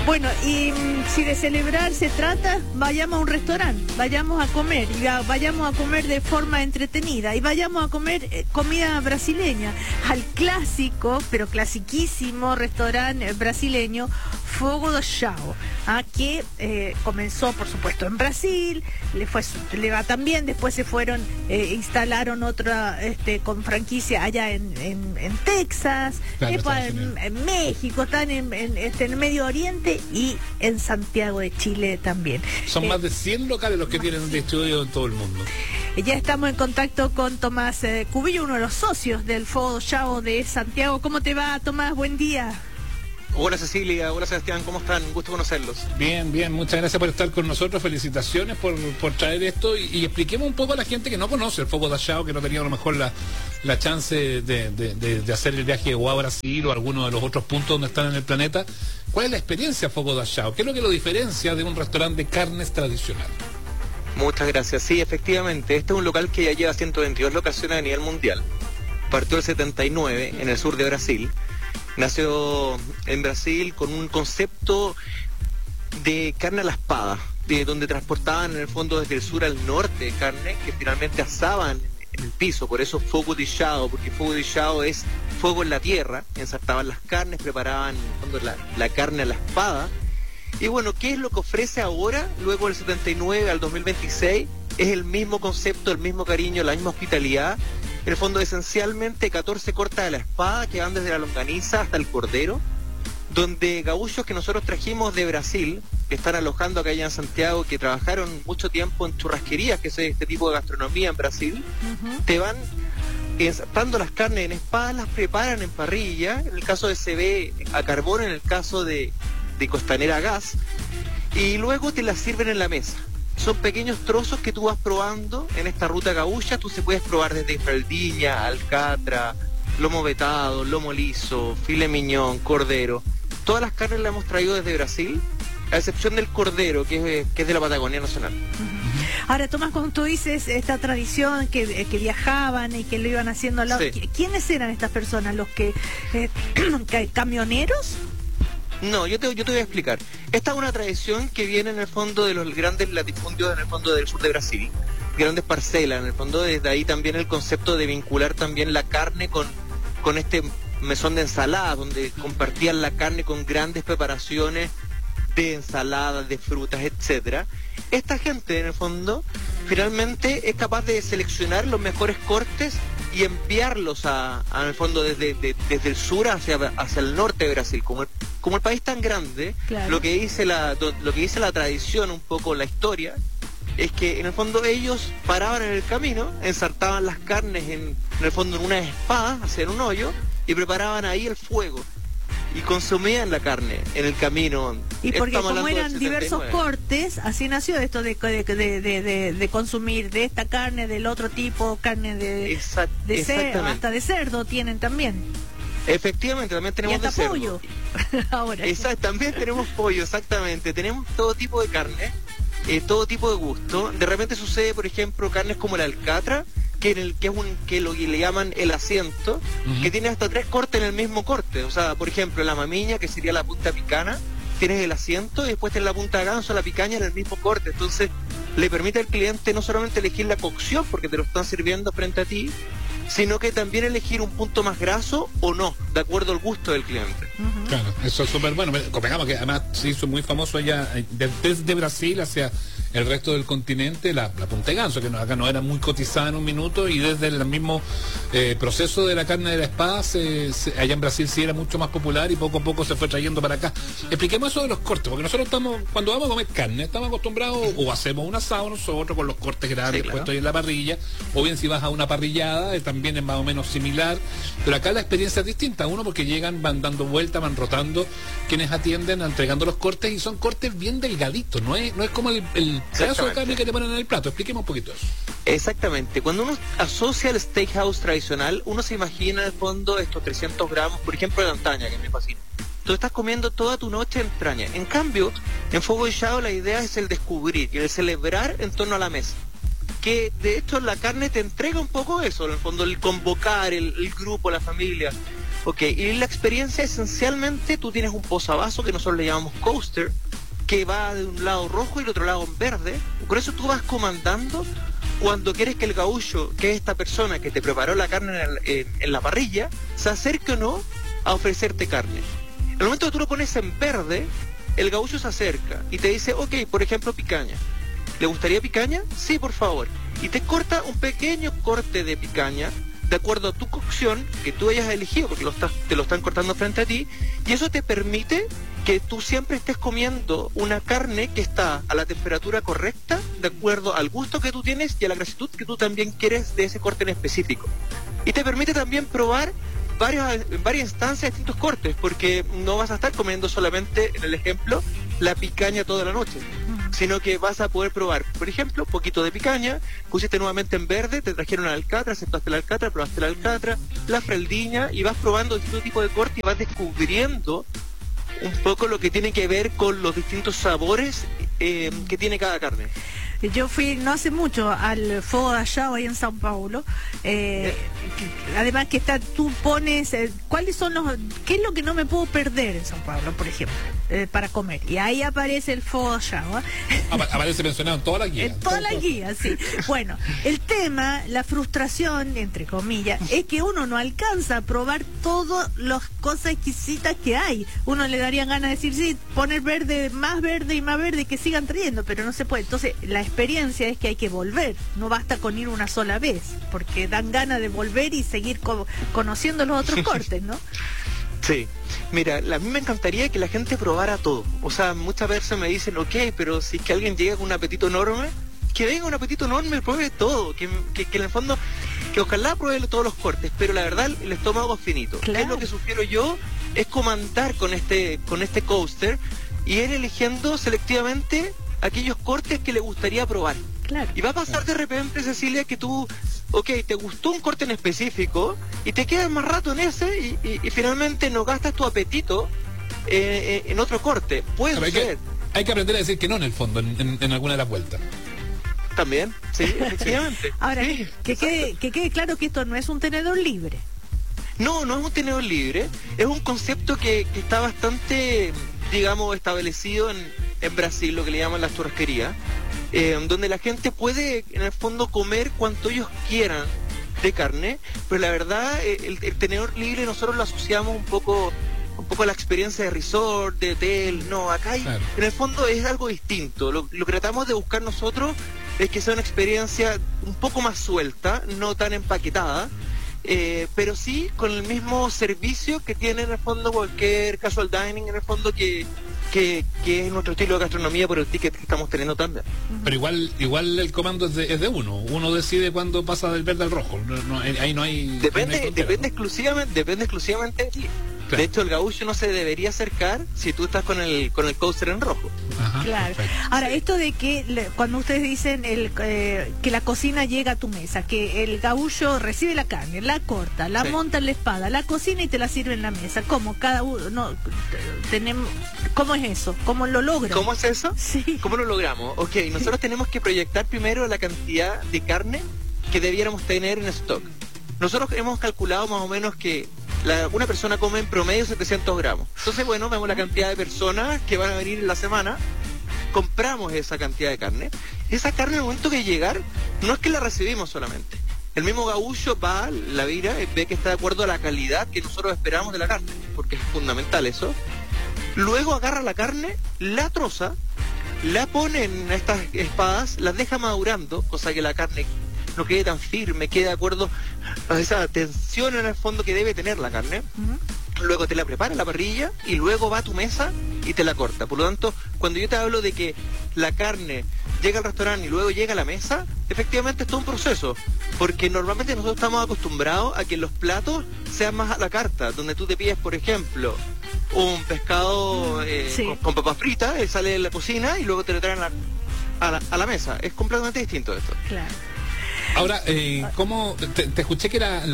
Bueno, y si de celebrar se trata, vayamos a un restaurante, vayamos a comer, y vayamos a comer de forma entretenida, y vayamos a comer comida brasileña, al clásico, pero clasiquísimo restaurante brasileño, Fogo do Chão, que comenzó, por supuesto, en Brasil, le va tan bien, después se fueron, instalaron otra con franquicia allá en Texas, claro, después en México, están en el Medio Oriente y en Santiago de Chile también. Son más de 100 locales los que tienen distribuidos en todo el mundo. Ya estamos en contacto con Tomás Cubillo, uno de los socios del Fogo do Chão de Santiago. ¿Cómo te va, Tomás? Buen día. Hola Cecilia, hola Sebastián, ¿cómo están? Un gusto conocerlos. Bien, bien, muchas gracias por estar con nosotros, felicitaciones por traer esto y expliquemos un poco a la gente que no conoce el Fogo do Chão, que no tenía a lo mejor la chance de hacer el viaje o a Brasil o a alguno de los otros puntos donde están en el planeta. ¿Cuál es la experiencia Fogo do Chão? ¿Qué es lo que lo diferencia de un restaurante de carnes tradicional? Muchas gracias, sí, efectivamente, este es un local que ya lleva 122 locaciones a nivel mundial. Partió el 79 en el sur de Brasil. Nació en Brasil con un concepto de carne a la espada, donde transportaban en el fondo desde el sur al norte carne que finalmente asaban en el piso, por eso Fogo de Chão, porque Fogo de Chão es fuego en la tierra, ensartaban las carnes, preparaban en el fondo la carne a la espada. Y bueno, ¿qué es lo que ofrece ahora, luego del 79 al 2026? Es el mismo concepto, el mismo cariño, la misma hospitalidad. En el fondo, esencialmente 14 cortas de la espada que van desde la longaniza hasta el cordero, donde gaúchos que nosotros trajimos de Brasil, que están alojando acá allá en Santiago, que trabajaron mucho tiempo en churrasquerías, que es este tipo de gastronomía en Brasil, te van ensartando las carnes en espada, las preparan en parrilla, en el caso de CB a carbón, en el caso de costanera a gas, y luego te las sirven en la mesa. Son pequeños trozos que tú vas probando en esta ruta gaúcha. Tú se puedes probar desde fraldiña, alcatra, lomo vetado, lomo liso, filet mignon, cordero. Todas las carnes las hemos traído desde Brasil, a excepción del cordero, que es de la Patagonia Nacional. Ahora, Tomás, cuando tú dices esta tradición que viajaban y que lo iban haciendo al lado, sí. ¿Quiénes eran estas personas? ¿Los que camioneros? No, yo te voy a explicar. Esta es una tradición que viene en el fondo de los grandes latifundios en el fondo del sur de Brasil, grandes parcelas, en el fondo desde ahí también el concepto de vincular también la carne con este mesón de ensaladas, donde compartían la carne con grandes preparaciones de ensaladas, de frutas, etcétera. Esta gente en el fondo finalmente es capaz de seleccionar los mejores cortes y enviarlos en el fondo desde el sur hacia el norte de Brasil. Como el país tan grande, claro. Lo que dice la tradición, un poco la historia, es que en el fondo ellos paraban en el camino, ensartaban las carnes en el fondo en unas espadas, hacían un hoyo y preparaban ahí el fuego y consumían la carne en el camino. Y porque como eran diversos cortes, así nació esto de consumir de esta carne, del otro tipo, carne de cerdo, hasta de cerdo tienen también. Efectivamente, también tenemos y hasta de pollo. Ahora. También tenemos pollo, exactamente. Tenemos todo tipo de carne, todo tipo de gusto. De repente sucede, por ejemplo, carnes como el alcatra, que es lo que le llaman el asiento, que tiene hasta 3 cortes en el mismo corte. O sea, por ejemplo, la mamiña, que sería la punta picana, tienes el asiento y después tienes la punta de ganso, la picaña en el mismo corte. Entonces, le permite al cliente no solamente elegir la cocción, porque te lo están sirviendo frente a ti, sino que también elegir un punto más graso o no, de acuerdo al gusto del cliente. Claro, eso es súper bueno. Convengamos que además se hizo muy famoso allá desde Brasil hacia el resto del continente, la punta de ganso, que acá no era muy cotizada en un minuto, y desde el mismo proceso de la carne de la espada, allá en Brasil sí era mucho más popular y poco a poco se fue trayendo para acá. Expliquemos eso de los cortes, porque nosotros cuando vamos a comer carne, estamos acostumbrados, o hacemos un asado nosotros con los cortes grandes, sí, claro, puestos ahí en la parrilla, o bien si vas a una parrillada, también es más o menos similar, pero acá la experiencia es distinta. Uno, porque llegan, van dando vueltas, van rotando quienes atienden, entregando los cortes, y son cortes bien delgaditos, no es como el pedazo de carne que te ponen en el plato. Expliquemos un poquito eso. Exactamente. Cuando uno asocia el steakhouse tradicional, uno se imagina en el fondo estos 300 gramos, por ejemplo, de entraña, que me fascina. Tú estás comiendo toda tu noche entraña. En cambio, en Fogo de Chão la idea es el descubrir y el celebrar en torno a la mesa. Que de hecho la carne te entrega un poco eso, en el fondo el convocar el grupo, la familia. Ok, y la experiencia esencialmente, tú tienes un posavasos que nosotros le llamamos coaster, que va de un lado rojo y del otro lado en verde. Por eso tú vas comandando cuando quieres que el gaúcho, que es esta persona que te preparó la carne en la parrilla, se acerque o no a ofrecerte carne. En el momento que tú lo pones en verde, el gaúcho se acerca y te dice, ok, por ejemplo, picaña. ¿Le gustaría picaña? Sí, por favor. Y te corta un pequeño corte de picaña de acuerdo a tu cocción que tú hayas elegido, porque te lo están cortando frente a ti, y eso te permite que tú siempre estés comiendo una carne que está a la temperatura correcta, de acuerdo al gusto que tú tienes y a la grasitud que tú también quieres de ese corte en específico. Y te permite también probar en varias instancias distintos cortes, porque no vas a estar comiendo solamente, en el ejemplo, la picaña toda la noche, sino que vas a poder probar, por ejemplo, un poquito de picaña, pusiste nuevamente en verde, te trajeron la alcatra, aceptaste la alcatra, probaste la alcatra, la fraldiña, y vas probando distintos tipos de corte y vas descubriendo un poco lo que tiene que ver con los distintos sabores que tiene cada carne. Yo fui no hace mucho al Fogo de Chão ahí en São Paulo. Además que tú pones cuáles son qué es lo que no me puedo perder en São Paulo, por ejemplo, para comer. Y ahí aparece el Fogo de Chão. Aparece mencionado en toda la guía. En toda la guía, sí. Bueno, el tema, la frustración, entre comillas, es que uno no alcanza a probar todas las cosas exquisitas que hay. Uno le daría ganas de decir, sí, poner verde y más verde, que sigan trayendo, pero no se puede. Entonces, la experiencia es que hay que volver, no basta con ir una sola vez, porque dan ganas de volver y seguir conociendo los otros cortes, ¿no? Sí, mira, a mí me encantaría que la gente probara todo. O sea, muchas veces me dicen, ok, pero si es que alguien llega con un apetito enorme, que venga un apetito enorme, pruebe todo, que en el fondo, que ojalá pruebe todos los cortes, pero la verdad el estómago es finito. Claro. Es lo que sugiero yo, es comandar con este coaster y ir eligiendo selectivamente aquellos cortes que le gustaría probar. Claro. Y va a pasar de repente, Cecilia, que tú, ok, te gustó un corte en específico y te quedas más rato en ese y finalmente no gastas tu apetito en otro corte. Puede suceder. Hay que aprender a decir que no en el fondo, en alguna de las vueltas. También, sí, efectivamente. Ahora, sí, que quede claro que esto no es un tenedor libre. No es un tenedor libre, es un concepto que está bastante, digamos, establecido en Brasil, lo que le llaman las churrasquerías, donde la gente puede, en el fondo, comer cuanto ellos quieran de carne, pero la verdad, el tenedor libre nosotros lo asociamos un poco a la experiencia de resort, de hotel. No, acá claro. En el fondo es algo distinto. Lo que tratamos de buscar nosotros es que sea una experiencia un poco más suelta, no tan empaquetada, pero sí con el mismo servicio que tiene en el fondo cualquier casual dining, en el fondo que es nuestro estilo de gastronomía por el ticket que estamos teniendo también. Pero igual el comando es de uno decide cuándo pasa del verde al rojo. Ahí no hay depende ¿no? exclusivamente de ti. Claro. De hecho, el gaúcho no se debería acercar si tú estás con el coaster en rojo. Ajá, claro. perfecto. Ahora, esto de que cuando ustedes dicen que la cocina llega a tu mesa, que el gaúcho recibe la carne, la corta, la monta en la espada, la cocina y te la sirve en la mesa. ¿Cómo? Cada uno tenemos. ¿Cómo es eso? ¿Cómo lo logran? ¿Cómo es eso? Sí. ¿Cómo lo logramos? Ok, nosotros tenemos que proyectar primero la cantidad de carne que debiéramos tener en stock. Nosotros hemos calculado más o menos que una persona come en promedio 700 gramos. Entonces, bueno, vemos la cantidad de personas que van a venir en la semana, compramos esa cantidad de carne. Esa carne, en el momento que llegar, no es que la recibimos solamente. El mismo gaúcho va, la vira, ve que está de acuerdo a la calidad que nosotros esperamos de la carne, porque es fundamental eso. Luego agarra la carne, la troza, la pone en estas espadas, las deja madurando, cosa que la carne no quede tan firme, quede de acuerdo a esa tensión en el fondo que debe tener la carne. Luego te la prepara en la parrilla y luego va a tu mesa y te la corta. Por lo tanto, cuando yo te hablo de que la carne llega al restaurante y luego llega a la mesa, efectivamente es todo un proceso, porque normalmente nosotros estamos acostumbrados a que los platos sean más a la carta, donde tú te pides, por ejemplo, un pescado con papas fritas, sale de la cocina y luego te lo traen a la mesa. Es completamente distinto esto. Claro. Ahora, ¿cómo? Te escuché que era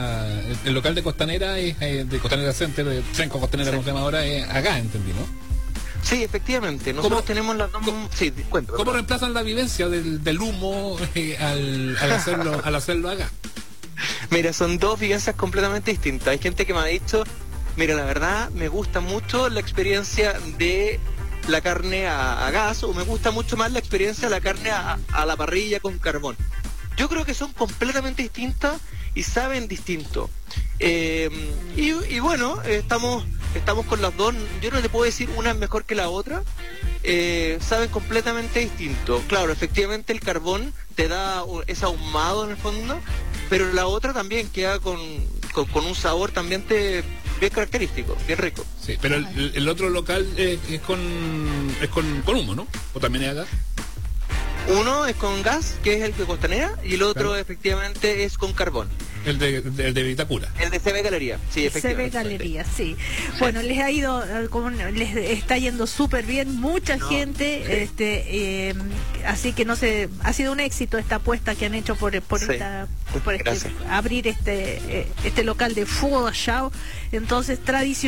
el local de Costanera, de Costanera Center, de Trenco Costanera, como se llama ahora, acá, entendí, ¿no? Sí, efectivamente. Nosotros tenemos las dos... Sí, cuéntame. ¿Cómo reemplazan la vivencia del humo al hacerlo acá? Mira, son dos vivencias completamente distintas. Hay gente que me ha dicho, mira, la verdad me gusta mucho la experiencia de la carne a gas, o me gusta mucho más la experiencia de la carne a la parrilla con carbón. Yo creo que son completamente distintas y saben distinto. Y bueno, estamos con las dos. Yo no te puedo decir una es mejor que la otra. Saben completamente distinto. Claro, efectivamente el carbón te da ese ahumado en el fondo, pero la otra también queda con un sabor también bien característico, bien rico. Sí, pero el otro local es con humo, ¿no? ¿O también es a gas? Uno es con gas, que es el de Costanera, y el otro efectivamente es con carbón. El de Vitacura. El de CB Galería, sí, efectivamente. CB Galería, sí. Bueno, les ha ido, les está yendo súper bien, mucha gente, así que ha sido un éxito esta apuesta que han hecho por abrir este local de Food Show. Entonces, tradicional.